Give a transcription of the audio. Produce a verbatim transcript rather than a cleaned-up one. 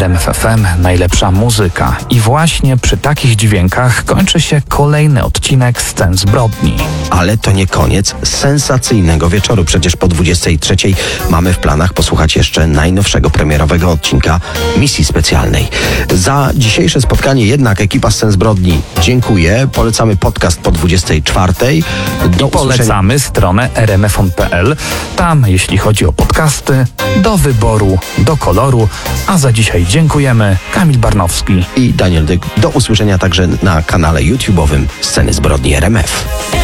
R M F F M, najlepsza muzyka. I właśnie przy takich dźwiękach kończy się kolejny odcinek Scen zbrodni. Ale to nie koniec sensacyjnego wieczoru. Przecież po dwudziestej trzeciej mamy w planach posłuchać jeszcze najnowszego premierowego odcinka Misji Specjalnej. Za dzisiejsze spotkanie jednak ekipa Scen zbrodni dziękuję. Polecamy podcast po dwudziestej czwartej. Do Polecamy stronę r m f on kropka p l. Tam, jeśli chodzi o podcasty, do wyboru, do koloru. A za dzisiaj dziękujemy. Kamil Barnowski i Daniel Dyk. Do usłyszenia także na kanale YouTube'owym Sceny Zbrodni R M F.